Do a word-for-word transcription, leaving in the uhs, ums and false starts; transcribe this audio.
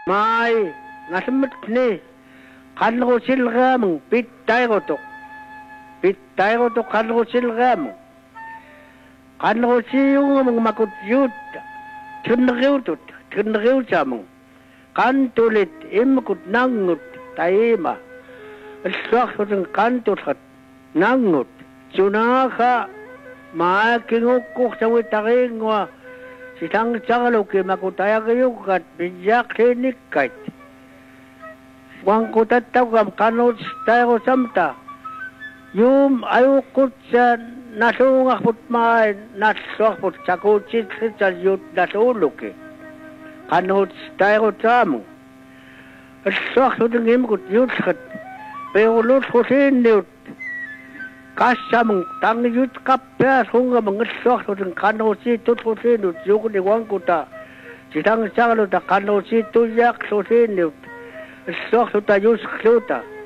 mai ngasemet ni kanro silgamung pitay gotok pitay gotok kanro silgamung kanro siyung mong makut yut tunriutut tunriutamung kantulit imkut nangut taima swakutun kantulat nangut sunaka maakingukuk sa witaringwa sitang tsangalo ki makutayagayukat bijak klinikait wang kutatawam kanot tayo samta yung ayukut sa nasungak put maay naswak put sakutsit sa yut nasuluk eh kanot tayo tamu swak sutang imkut yut sat pero lut kusin yut kasamang tang yut kapya sunga mangeswak sutang kanot si tut kusin yut yuk ni wang kuta sitang tsangalo ta kanot si tuyak kusin yut Sok suta yus kluta.